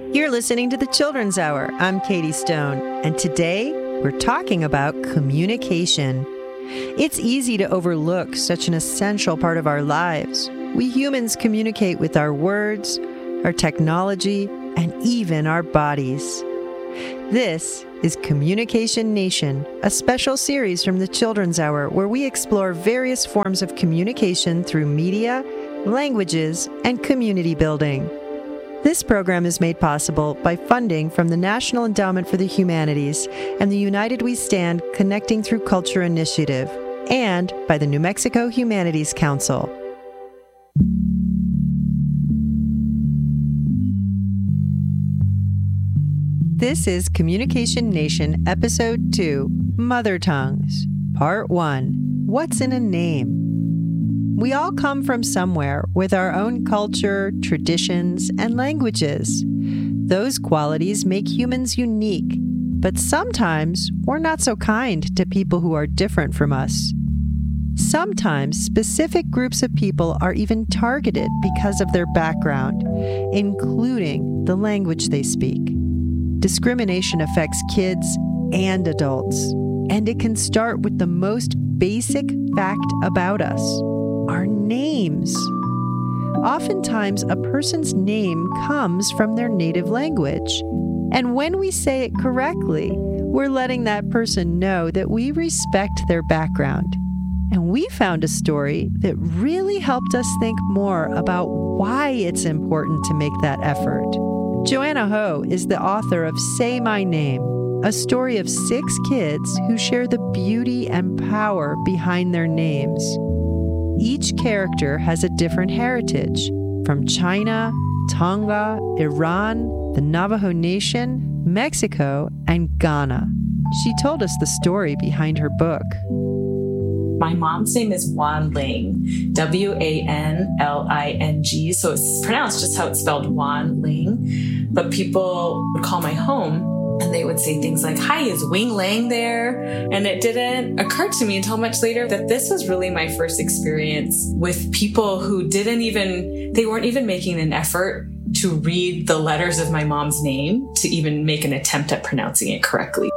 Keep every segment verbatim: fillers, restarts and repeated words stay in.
You're listening to The Children's Hour. I'm Katie Stone, and today we're talking about communication. It's easy to overlook such an essential part of our lives. We humans communicate with our words, our technology, and even our bodies. This is Communication Nation, a special series from The Children's Hour where we explore various forms of communication through media, languages, and community building. This program is made possible by funding from the National Endowment for the Humanities and the United We Stand Connecting Through Culture initiative, and by the New Mexico Humanities Council. This is Communication Nation, Episode two, Mother Tongues, Part one, What's in a Name? We all come from somewhere with our own culture, traditions, and languages. Those qualities make humans unique, but sometimes we're not so kind to people who are different from us. Sometimes specific groups of people are even targeted because of their background, including the language they speak. Discrimination affects kids and adults, and it can start with the most basic fact about us: our names. Oftentimes, a person's name comes from their native language, and when we say it correctly, we're letting that person know that we respect their background. And we found a story that really helped us think more about why it's important to make that effort. Joanna Ho is the author of Say My Name, a story of six kids who share the beauty and power behind their names. Each character has a different heritage, from China, Tonga, Iran, the Navajo Nation, Mexico, and Ghana. She told us the story behind her book. My mom's name is Wan Ling, W A N L I N G, so it's pronounced just how it's spelled, Wan Ling. But people would call my home and they would say things like, "Hi, is Wing Lang there?" And it didn't occur to me until much later that this was really my first experience with people who didn't even, they weren't even making an effort to read the letters of my mom's name to even make an attempt at pronouncing it correctly.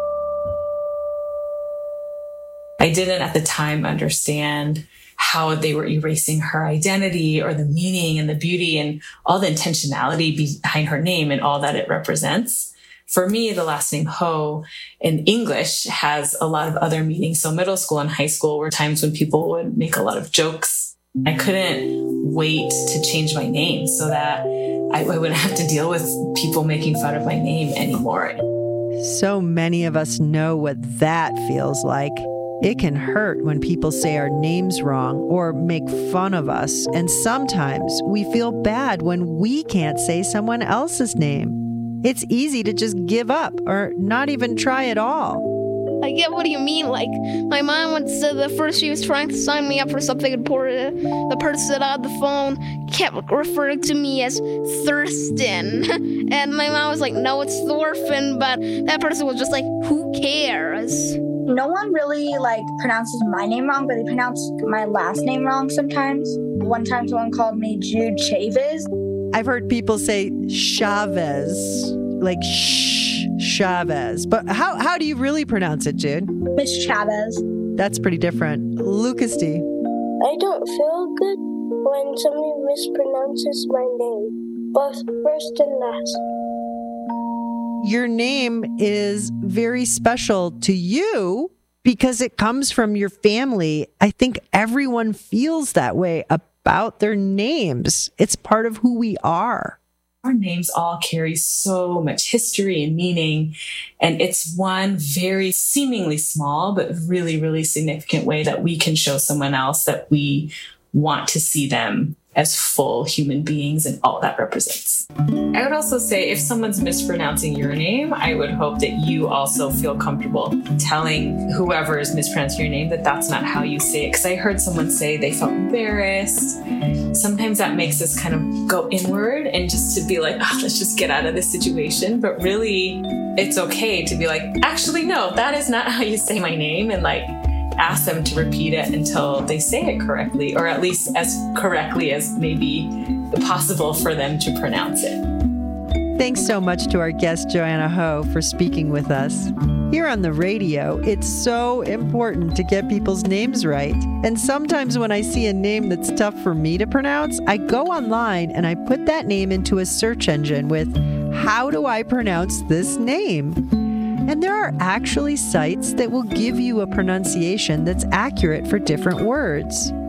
I didn't at the time understand how they were erasing her identity or the meaning and the beauty and all the intentionality behind her name and all that it represents. For me, the last name Ho in English has a lot of other meanings. So middle school and high school were times when people would make a lot of jokes. I couldn't wait to change my name so that I, I wouldn't have to deal with people making fun of my name anymore. So many of us know what that feels like. It can hurt when people say our names wrong or make fun of us, and sometimes we feel bad when we can't say someone else's name. It's easy to just give up or not even try at all. I get what you mean. Like, my mom once said that first she was trying to sign me up for something important. The person on the phone kept referring to me as Thurston. And my mom was like, "No, it's Thorfinn," but that person was just like, "Who cares?" No one really, like, pronounces my name wrong, but they pronounce my last name wrong sometimes. One time someone called me Jude Chavez. I've heard people say Chavez, like shh, Chavez. But how, how do you really pronounce it, Jude? Miss Chavez. That's pretty different. Lucas D. I don't feel good when somebody mispronounces my name, both first and last. Your name is very special to you because it comes from your family. I think everyone feels that way about their names. It's part of who we are. Our names all carry so much history and meaning, and it's one very seemingly small but really, really significant way that we can show someone else that we want to see them as full human beings and all that represents. I would also say if someone's mispronouncing your name, I would hope that you also feel comfortable telling whoever is mispronouncing your name that that's not how you say it. Because I heard someone say they felt embarrassed. Sometimes that makes us kind of go inward and just to be like, oh, let's just get out of this situation. But really, it's okay to be like, actually, no, that is not how you say my name. And like, ask them to repeat it until they say it correctly, or at least as correctly as maybe possible for them to pronounce it. Thanks so much to our guest, Joanna Ho, for speaking with us. Here on the radio, it's so important to get people's names right. And sometimes when I see a name that's tough for me to pronounce, I go online and I put that name into a search engine with, how do I pronounce this name? And there are actually sites that will give you a pronunciation that's accurate for different words.